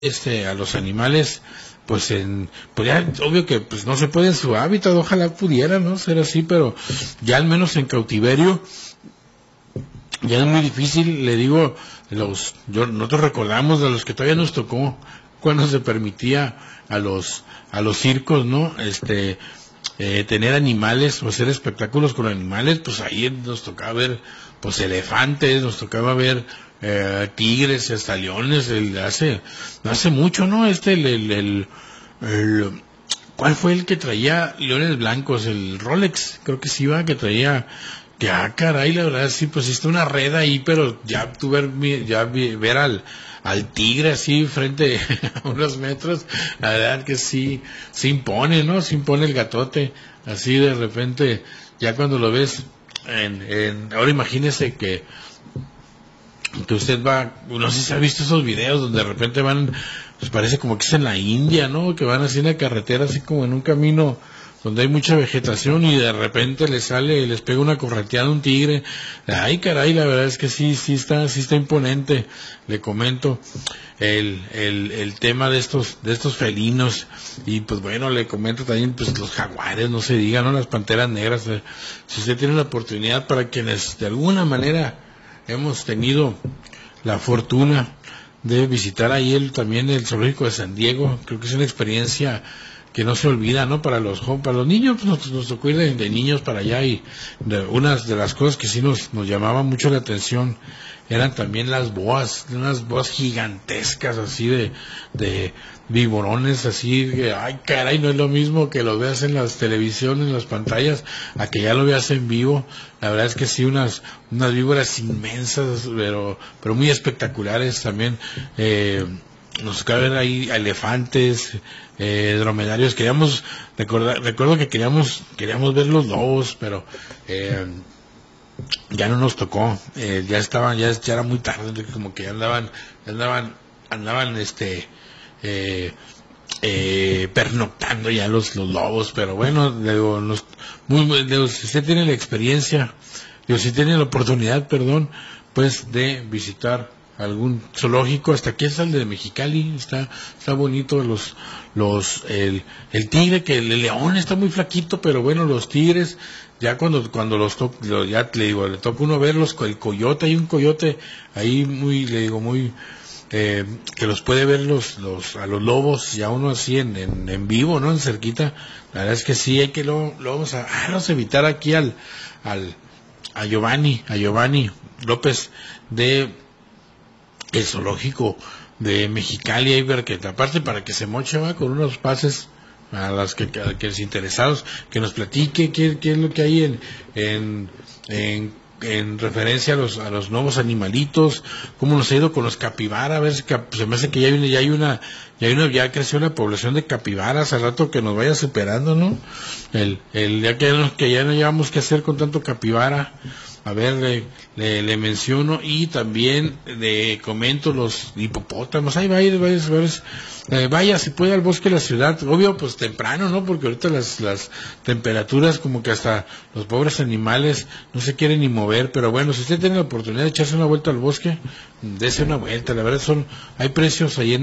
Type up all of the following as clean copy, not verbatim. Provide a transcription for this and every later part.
a los animales, pues pues ya obvio que pues no se puede en su hábitat, ojalá pudiera no ser así, pero ya al menos en cautiverio ya es muy difícil. Le digo, nosotros recordamos de los que todavía nos tocó cuando se permitía a los circos, ¿no? Tener animales o hacer espectáculos con animales, pues ahí nos tocaba ver pues elefantes, nos tocaba ver tigres, hasta leones, no hace mucho, ¿no? ¿Cuál fue el que traía leones blancos? El Rolex, creo que sí iba, que traía, caray, la verdad, sí, pues hiciste una red ahí, pero ya tú ver al tigre así frente a unos metros, la verdad que sí, se impone, ¿no? Se impone el gatote, así de repente, ya cuando lo ves ahora imagínese que usted va, no sé si ha visto esos videos donde de repente van, pues parece como que es en la India, ¿no? Que van así en la carretera, así como en un camino donde hay mucha vegetación y de repente les pega una correteada a un tigre. Ay, caray, la verdad es que sí está imponente. Le comento el tema de estos felinos, y pues bueno, le comento también pues los jaguares, no se diga, ¿no? Las panteras negras. Si usted tiene la oportunidad, para quienes de alguna manera hemos tenido la fortuna de visitar ahí también el zoológico de San Diego, creo que es una experiencia que no se olvida, ¿no? Para los niños, pues nos tocó ir de niños para allá, y unas de las cosas que sí nos llamaban mucho la atención eran también las boas, unas boas gigantescas así de viborones, así que, ay caray, no es lo mismo que lo veas en las televisiones, en las pantallas, a que ya lo veas en vivo. La verdad es que sí, unas víboras inmensas, pero muy espectaculares también. Nos tocaba ver ahí elefantes, dromedarios. Recuerdo que queríamos ver los lobos, pero ya no nos tocó. Ya era muy tarde, como que ya andaban pernoctando ya los lobos. Pero bueno, digo, si usted tiene la experiencia, si tiene la oportunidad, perdón, pues de visitar algún zoológico, hasta aquí está el de Mexicali, está bonito, el tigre, que el león está muy flaquito, pero bueno, los tigres, ya cuando ya le digo, le toca uno verlos, el coyote, hay un coyote ahí muy que los puede ver a los lobos, ya uno así en vivo, ¿no? En cerquita. La verdad es que sí, hay que lo vamos a evitar aquí a Giovanni López de el zoológico de Mexicali, ahí ver que aparte, para que se moche, va con unos pases a los interesados, que nos platique qué es lo que hay en referencia a los nuevos animalitos, cómo nos ha ido con los capibara. A ver si se me hace que ya creció la población de capibaras, al rato que nos vaya superando, ¿no? Ya que ya no llevamos que hacer con tanto capibara. A ver, le menciono, y también le comento los hipopótamos. Ahí vaya si puede al bosque de la ciudad, obvio pues temprano, ¿no? Porque ahorita las temperaturas, como que hasta los pobres animales no se quieren ni mover. Pero bueno, si usted tiene la oportunidad de echarse una vuelta al bosque, dése una vuelta. La verdad hay precios ahí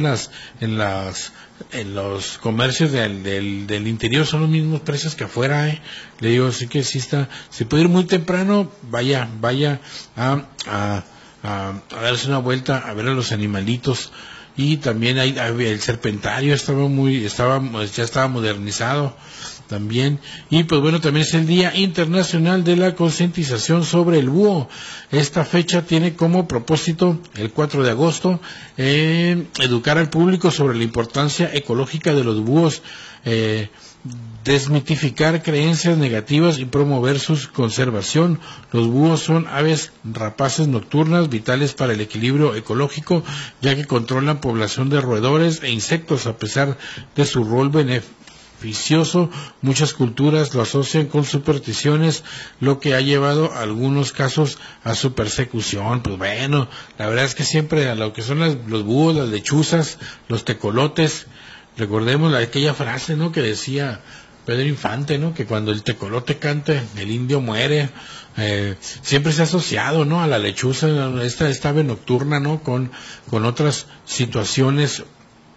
en los comercios del interior, son los mismos precios que afuera, Le digo, así que sí se puede ir muy temprano, vaya a darse una vuelta, a ver a los animalitos. Y también el serpentario ya estaba modernizado también. Y pues bueno, también es el Día Internacional de la Concientización sobre el Búho. Esta fecha tiene como propósito, el 4 de agosto, educar al público sobre la importancia ecológica de los búhos, desmitificar creencias negativas y promover su conservación. Los búhos son aves rapaces nocturnas, vitales para el equilibrio ecológico, ya que controlan población de roedores e insectos. A pesar de su rol beneficioso, muchas culturas lo asocian con supersticiones, lo que ha llevado a algunos casos a su persecución. Pues bueno, la verdad es que siempre a lo que son los búhos, las lechuzas, los tecolotes, recordemos aquella frase, ¿no?, que decía Pedro Infante, ¿no?, que cuando el tecolote cante, el indio muere. Siempre se ha asociado, ¿no?, a la lechuza, esta ave nocturna, ¿no?, con otras situaciones